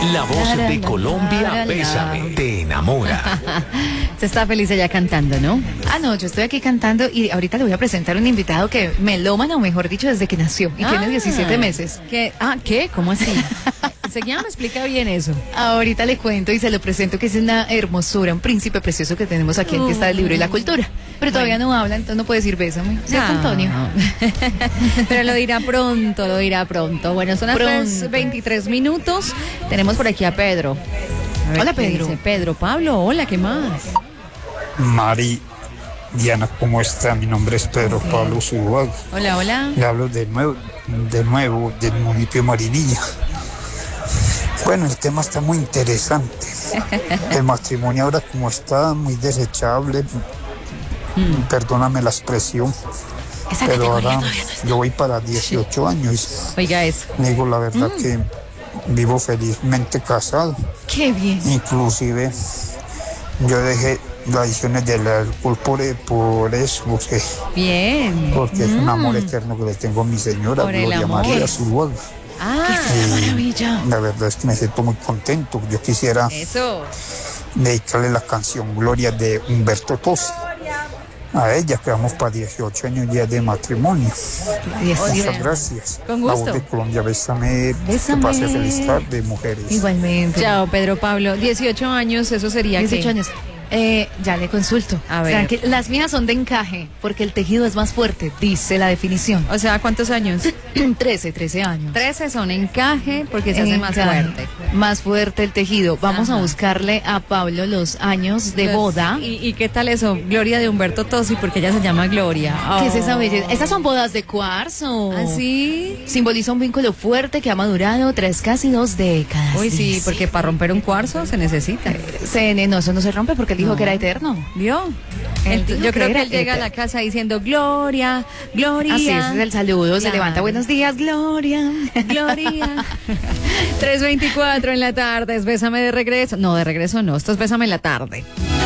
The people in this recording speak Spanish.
La voz de Colombia, Bésame, te enamora. Se está feliz allá cantando, ¿no? Ah, no, yo estoy aquí cantando y ahorita le voy a presentar un invitado que melómano, mejor dicho, desde que nació y tiene 17 meses. ¿Qué? ¿Cómo así? Enseguida me explica bien eso. Ahorita le cuento y se lo presento que es una hermosura, un príncipe precioso que tenemos aquí en Fiesta del Libro y la Cultura. Pero todavía no habla, entonces no puede decir bésame. ¿Cierto, Antonio? Pero lo dirá pronto, lo dirá pronto. Bueno, son las 3:23. Tenemos por aquí a Pedro. A ver, hola, ¿qué Pedro. dice Pedro, Pablo, hola, ¿qué más? Mari, Diana, ¿cómo está? Mi nombre es Pedro Pablo Zuluaga. Hola, hola. Le hablo de nuevo del municipio de Marinilla. Bueno, el tema está muy interesante. El matrimonio ahora como está muy desechable, perdóname la expresión, pero ahora yo voy para 18 años. Oiga eso. Digo la verdad que vivo felizmente casado. Qué bien. Inclusive yo dejé las adicciones del alcohol por eso, Bien. porque es un amor eterno que le tengo a mi señora, Por el Gloria amor. María Zuluaga. ¿Qué es esa maravilla? La verdad es que me siento muy contento. Yo quisiera Eso. dedicarle la canción Gloria de Humberto Tosi a ella, que vamos para 18 años ya de matrimonio. Muchas gracias. Con La gusto. voz de Colombia, bésame. Bésame. Que pase feliz tarde, mujeres. Igualmente. Chao, Pedro Pablo. 18 años, eso sería 18 ¿qué? años. Ya le consulto. A ver. O sea, que las mías son de encaje, porque el tejido es más fuerte, dice la definición. O sea, ¿cuántos años? 13 años. 13 son encaje porque se hace más Encaje. fuerte. Más fuerte el tejido. Vamos Ajá. a buscarle a Pablo los años de boda. ¿Y qué tal eso? Gloria de Humberto Tosi, porque ella se llama Gloria. ¿Qué es esa belleza? Esas son bodas de cuarzo. ¿Ah, sí? Simboliza un vínculo fuerte que ha madurado tras casi 2 décadas. Uy, sí, dice. porque para romper un cuarzo se necesita. No, eso no se rompe porque él dijo que era eterno. ¿Vio? Él dijo Yo que creo que era él llega a la eterno. casa diciendo Gloria, Gloria. Así es el saludo, se Claro. levanta, buenos días, Gloria. Gloria. 3:24 en la tarde, es Bésame de regreso. No, de regreso no, esto es Bésame en la tarde.